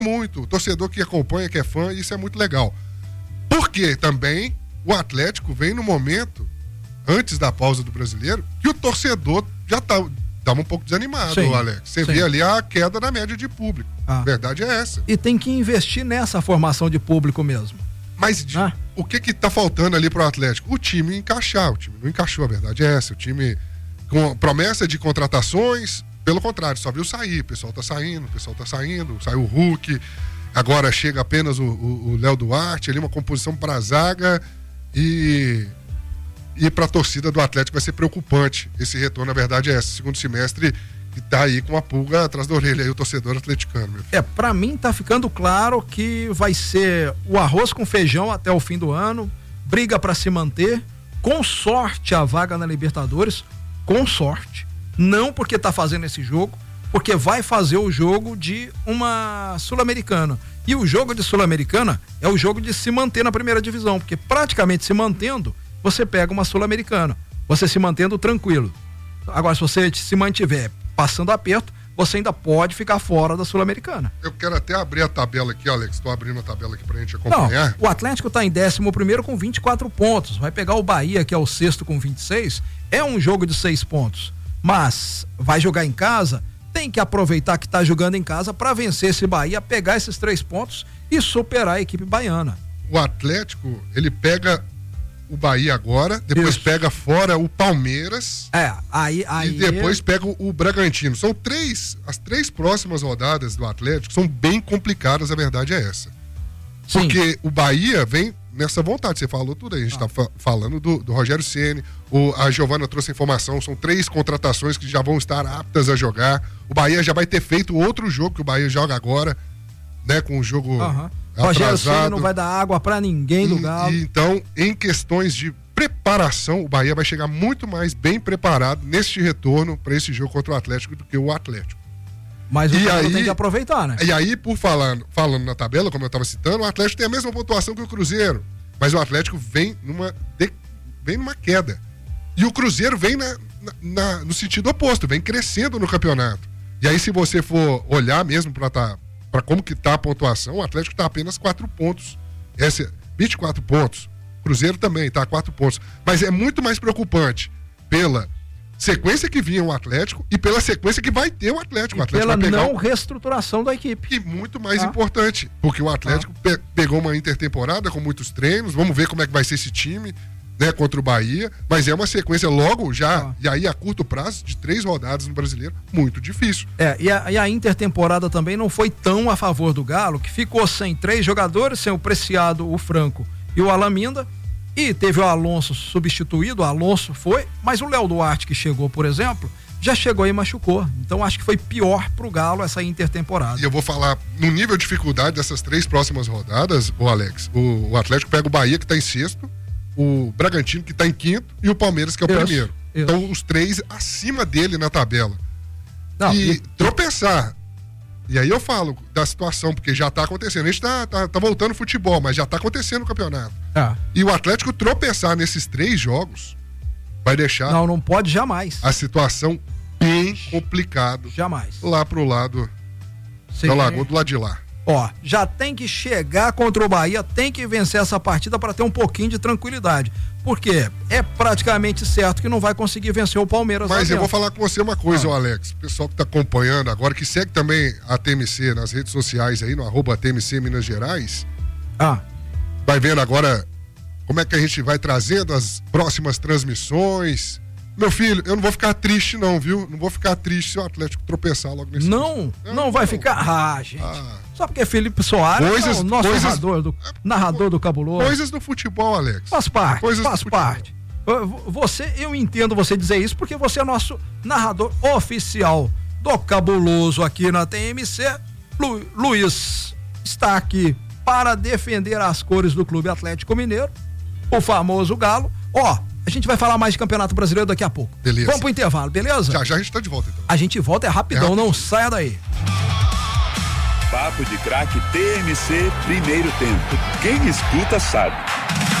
muito. O torcedor que acompanha, que é fã, isso é muito legal. Porque também o Atlético vem no momento, antes da pausa do Brasileiro, que o torcedor já estava um pouco desanimado, sim, Alex. Você vê ali a queda da média de público. A verdade é essa. E tem que investir nessa formação de público mesmo. Mas o que tá faltando ali pro Atlético? O time encaixar. O time não encaixou, a verdade é essa. O time com promessa de contratações, pelo contrário, só viu sair. O pessoal tá saindo. Saiu o Hulk. Agora chega apenas o Léo Duarte, ali uma composição para a zaga e para a torcida do Atlético vai ser preocupante esse retorno, na verdade é essa, segundo semestre, que tá aí com uma pulga atrás da orelha aí o torcedor atleticano. Meu filho. Pra mim tá ficando claro que vai ser o arroz com feijão até o fim do ano, briga para se manter, com sorte a vaga na Libertadores, com sorte, não porque tá fazendo esse jogo, porque vai fazer o jogo de uma Sul-Americana. E o jogo de Sul-Americana é o jogo de se manter na primeira divisão, porque praticamente se mantendo, você pega uma Sul-Americana, você se mantendo tranquilo. Agora, se você se mantiver passando aperto, você ainda pode ficar fora da Sul-Americana. Eu quero até abrir a tabela aqui, Alex, estou abrindo a tabela aqui pra gente acompanhar. Não, o Atlético está em 11º com 24 pontos, vai pegar o Bahia, que é o 6º com 26, é um jogo de 6 pontos, mas vai jogar em casa, tem que aproveitar que está jogando em casa para vencer esse Bahia, pegar esses 3 pontos e superar a equipe baiana. O Atlético, ele pega o Bahia agora, depois pega fora o Palmeiras. Aí e depois pega o Bragantino. São as 3 próximas rodadas do Atlético são bem complicadas, a verdade é essa. Sim. Porque o Bahia vem nessa vontade, você falou tudo aí, a gente tá falando do Rogério Ceni, a Giovana trouxe informação, são 3 contratações que já vão estar aptas a jogar. O Bahia já vai ter feito outro jogo que o Bahia joga agora, né, com o jogo Rogério Ceni não vai dar água pra ninguém do Galo. Então, em questões de preparação, o Bahia vai chegar muito mais bem preparado neste retorno para esse jogo contra o Atlético do que o Atlético. Mas o Galo tem que aproveitar, né? E aí, falando na tabela, como eu estava citando, o Atlético tem a mesma pontuação que o Cruzeiro, mas o Atlético vem numa queda. E o Cruzeiro vem no sentido oposto, vem crescendo no campeonato. E aí, se você for olhar mesmo para como que tá a pontuação, o Atlético tá apenas 4 pontos. 24 pontos. O Cruzeiro também tá a 4 pontos. Mas é muito mais preocupante pela sequência que vinha o Atlético e pela sequência que vai ter o Atlético. O Atlético pela vai pegar reestruturação da equipe. E muito mais importante, porque o Atlético pegou uma intertemporada com muitos treinos, vamos ver como é que vai ser esse time, né, contra o Bahia, mas é uma sequência logo já, e aí a curto prazo, de 3 rodadas no Brasileiro, muito difícil. E a intertemporada também não foi tão a favor do Galo, que ficou sem 3 jogadores, sem o Preciado, o Franco e o Alaminda, e teve o Alonso substituído, o Alonso foi, mas o Léo Duarte que chegou, por exemplo, já chegou e machucou. Então acho que foi pior pro Galo essa intertemporada. E eu vou falar, no nível de dificuldade dessas 3 próximas rodadas, Alex, o Atlético pega o Bahia, que tá em 6º, o Bragantino, que tá em 5º, e o Palmeiras, que é o primeiro. Então os 3 acima dele na tabela. Tropeçar. E aí eu falo da situação, porque já tá acontecendo. A gente tá voltando ao futebol, mas já tá acontecendo o campeonato. E o Atlético tropeçar nesses 3 jogos vai deixar... Não pode jamais. A situação bem complicada. Jamais. Lá pro lado da Lagoa, do lado de lá. Já tem que chegar contra o Bahia, tem que vencer essa partida para ter um pouquinho de tranquilidade. Porque é praticamente certo que não vai conseguir vencer o Palmeiras. Mas eu vou falar com você uma coisa, Alex. O pessoal que tá acompanhando agora, que segue também a TMC nas redes sociais aí, no @TMC Minas Gerais. Vai vendo agora como é que a gente vai trazendo as próximas transmissões. Meu filho, eu não vou ficar triste não, viu? Não vou ficar triste se o Atlético tropeçar logo nesse jogo. Não vai ficar? Gente. Só porque Felipe Soares é o nosso narrador do Cabuloso. Coisas do futebol, Alex. Faz parte. Eu entendo você dizer isso porque você é nosso narrador oficial do Cabuloso aqui na TMC. Luiz está aqui para defender as cores do Clube Atlético Mineiro, o famoso Galo. A gente vai falar mais de Campeonato Brasileiro daqui a pouco. Beleza. Vamos pro intervalo, beleza? Já a gente tá de volta, então. A gente volta, é rapidão, não saia daí. Papo de Craque TMC, primeiro tempo. Quem escuta sabe.